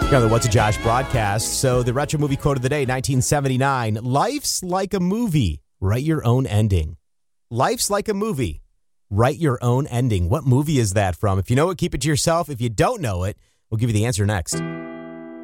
The What's a Josh broadcast. So the retro movie quote of the day, 1979. Life's like a movie. Write your own ending. Life's like a movie. Write your own ending. What movie is that from? If you know it, keep it to yourself. If you don't know it, we'll give you the answer next.